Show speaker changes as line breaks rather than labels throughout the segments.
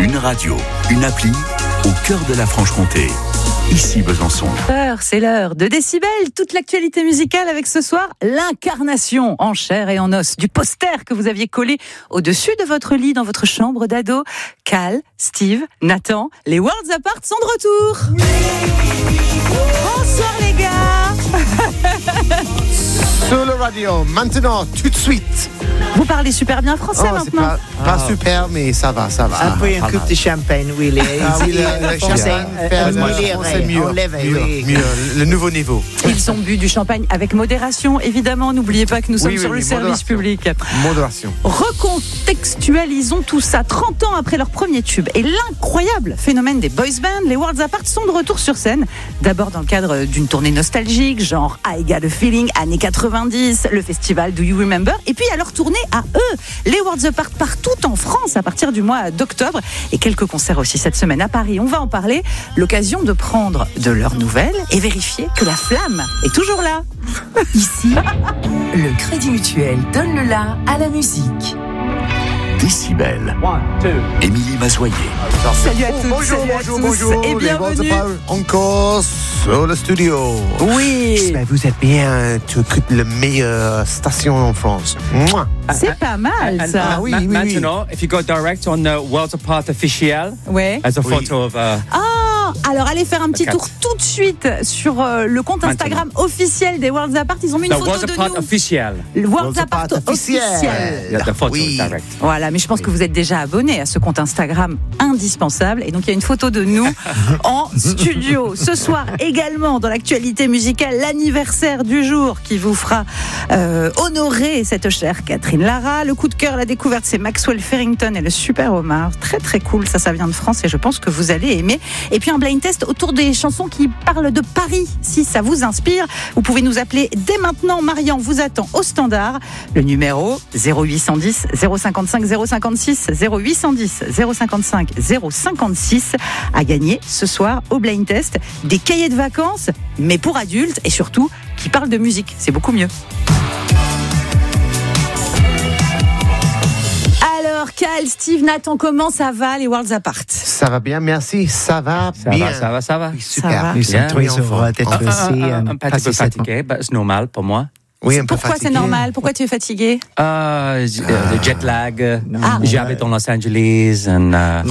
Une radio, une appli, au cœur de la Franche-Comté. Ici Besançon.
C'est l'heure de Décibel, toute l'actualité musicale avec ce soir l'incarnation en chair et en os du poster que vous aviez collé au-dessus de votre lit dans votre chambre d'ado. Cal, Steve, Nathan, les Worlds Apart sont de retour. Oui. Bonsoir les gars.
Sur le radio, maintenant, tout de suite.
Vous parlez super bien français maintenant.
C'est pas super, mais ça va.
Après une coupe de champagne, oui,
le champagne, mieux, le nouveau niveau.
Ils ont bu du champagne avec modération, évidemment. N'oubliez pas que nous sommes sur le service public.
Modération.
Recontextualisons tout ça. 30 ans après leur premier tube et l'incroyable phénomène des boys bands, les Worlds Apart sont de retour sur scène. D'abord dans le cadre d'une tournée nostalgique, genre I Got a Feeling, années 90, le festival Do You Remember, et puis à leur tournée à eux, les Worlds Apart partout en France à partir du mois d'octobre, et quelques concerts aussi cette semaine à Paris. On va en parler, l'occasion de prendre de leurs nouvelles et vérifier que la flamme est toujours là.
Ici, le Crédit Mutuel donne le la à la musique.
Décibel. Émilie Mazoyer.
Salut à tous,
bonjour.
Et bienvenue.
Encore sur le studio.
Oui,
Vous êtes bien, tu occupes la meilleure station en France. Mouah.
c'est pas mal ça.
oui.
Maintenant, if you go direct on the Worlds Apart official,
Ouais.
as a photo of
Alors allez faire un petit tour tout de suite sur le compte Instagram officiel des Worlds Apart. Ils ont mis une
the
photo
Worlds
de
Apart
nous.
official.
Le Worlds Apart officiel.
Yeah, the photo
Oui.
direct.
Voilà, mais je pense que vous êtes déjà abonné à ce compte Instagram indispensable. Et donc, il y a une photo de nous en studio. Ce soir, également, dans l'actualité musicale, l'anniversaire du jour qui vous fera honorer cette chère Catherine Lara. Le coup de cœur, la découverte, c'est Maxwell Farrington et le Super Omar. Très, très cool. Ça vient de France et je pense que vous allez aimer. Et puis, un blind test autour des chansons qui parlent de Paris. Si ça vous inspire, vous pouvez nous appeler dès maintenant. Marian vous attend au standard. Le numéro 0810 055 056 0810 055 056 à gagner ce soir au blind test des cahiers de vacances, mais pour adultes et surtout qui parlent de musique. C'est beaucoup mieux. Alors, Cal, Steve, Nathan, comment ça va les Worlds Apart?
Ça va bien, merci. Ça va bien.
Ça va.
Super.
Ça va.
Nous sommes très
Enfin.
heureux d'être ici.
Un petit peu fatigué, mais c'est normal pour moi.
Oui, un peu
Pourquoi
fatigué.
c'est normal? Pourquoi tu es fatigué?
Le jet lag.
Ah.
J'habite dans Los Angeles.
Non,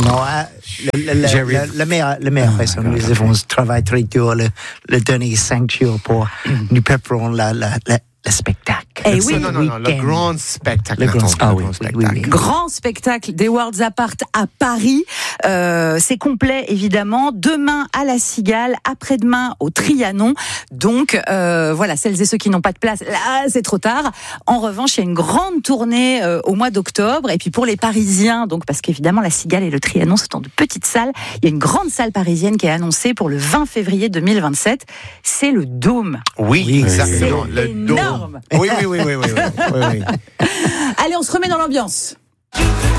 la meilleure raison, nous avons travaillé très dur le dernier 5 jours pour nous préparer le spectacle.
Eh oui.
Non, le grand spectacle.
Le grand
Nathan,
spectacle.
le
Oui.
Grand spectacle des Worlds Apart à Paris. C'est complet, évidemment. Demain à la Cigale, après-demain au Trianon. Donc, voilà, celles et ceux qui n'ont pas de place, là, c'est trop tard. En revanche, il y a une grande tournée au mois d'octobre. Et puis pour les Parisiens, donc parce qu'évidemment, la Cigale et le Trianon, c'est dans de petites salles. Il y a une grande salle parisienne qui est annoncée pour le 20 février 2027. C'est le Dôme.
Oui, exactement.
C'est
Le
énorme.
Oui.
Allez, on se remet dans l'ambiance.